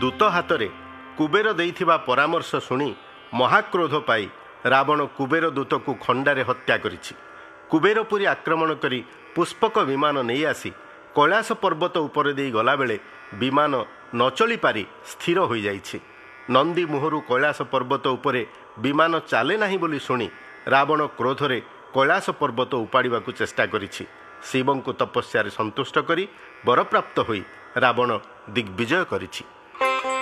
ଦୂତ ହାତରେ କୁବେର ଦେଇଥିବା ପରାମର୍ଶ ଶୁଣି ମହାକ୍ରୋଧ ପାଇ ରାବଣ କୁବେର ଦୂତକୁ ଖଣ୍ଡାରେ ହତ୍ୟା କରିଛି। କୁବେରପୁରୀ ଆକ୍ରମଣ କରି ପୁଷ୍ପକ ବିମାନ ନେଇ ଆସି କୈଳାସ ପର୍ବତ ଉପରେ ଦେଇ ଗଲାବେଳେ ବିମାନ ନ ଚଳିପାରି ସ୍ଥିର ହୋଇଯାଇଛି। ନନ୍ଦୀ ମୁହଁରୁ କୈଳାସ ପର୍ବତ ଉପରେ ବିମାନ ଚାଲେ ନାହିଁ ବୋଲି ଶୁଣି ରାବଣ କ୍ରୋଧରେ କୈଳାସ ପର୍ବତ ଉପାଡ଼ିବାକୁ ଚେଷ୍ଟା କରିଛି। ଶିବଙ୍କୁ ତପସ୍ୟାରେ ସନ୍ତୁଷ୍ଟ କରି ବରପ୍ରାପ୍ତ ହୋଇ ରାବଣ ଦିଗ୍ବିଜୟ କରିଛି।